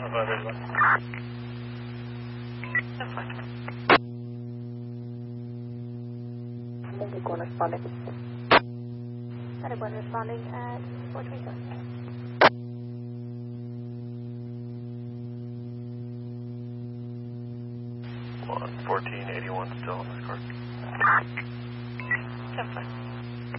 Medical responding. Medical responding at Fort Teresa. 1481 still on this card. 10-5.